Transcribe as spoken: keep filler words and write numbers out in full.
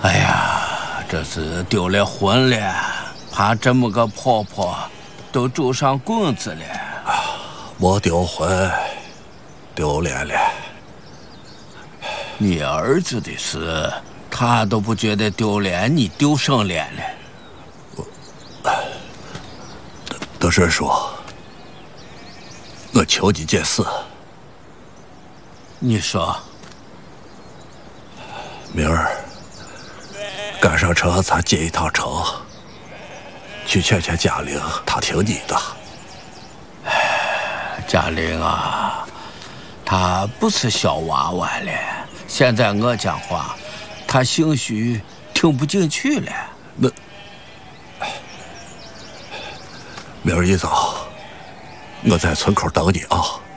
哎呀，这是丢了魂了，怕这么个婆婆都住上棍子了。 啊，我丢魂，丢脸了。 你儿子的事，他都不觉得丢脸，你丢上脸了。 我，德德顺叔，我求你件事。 你说。 明儿赶上车，咱进一趟城，去劝劝嘉玲，她听你的。 嘉玲啊，她不是小娃娃了。现在我讲话，她兴许听不进去了。 那明儿一早，我在村口等你啊。